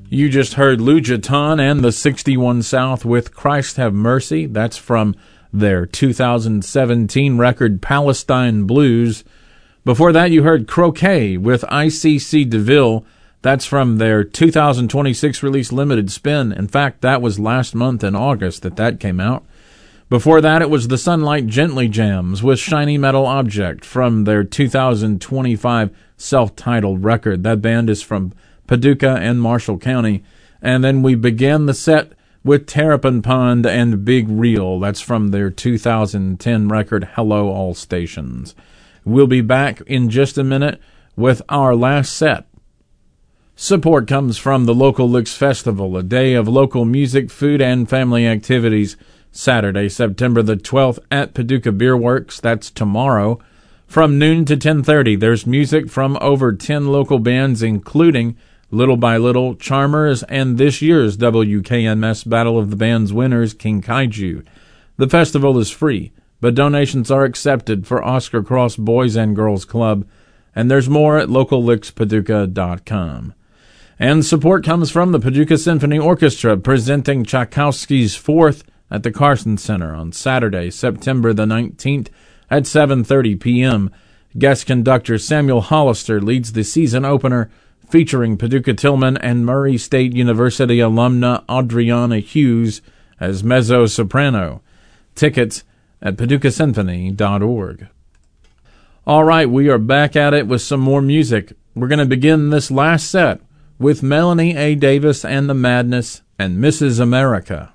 You just heard Lujaton and the 61 South with Christ Have Mercy. That's from their 2017 record Palestine Blues. Before that, you heard Croquet with ICC DeVille. That's from their 2026 release Limited Spin. In fact, that was last month in August that came out. Before that, it was the Sunlight Gently Jams with Shiny Metal Object from their 2025 self-titled record. That band is from Paducah and Marshall County. And then we began the set with Terrapin Pond and Big Reel. That's from their 2010 record Hello All Stations. We'll be back in just a minute with our last set. Support comes from the Local Licks Festival, a day of local music, food, and family activities. Saturday, September the 12th at Paducah Beer Works. That's tomorrow. From noon to 10:30, there's music from over 10 local bands, including Little by Little, Charmers, and this year's WKMS Battle of the Bands winners, King Kaiju. The festival is free, but donations are accepted for Oscar Cross Boys and Girls Club, and there's more at locallickspaducah.com. And support comes from the Paducah Symphony Orchestra, presenting Tchaikovsky's Fourth at the Carson Center on Saturday, September the 19th at 7:30 p.m. Guest conductor Samuel Hollister leads the season opener, featuring Paducah Tillman and Murray State University alumna Adriana Hughes as mezzo-soprano. Tickets at paducahsymphony.org. All right, we are back at it with some more music. We're going to begin this last set with Melanie A. Davis and the Madness and Mrs. America.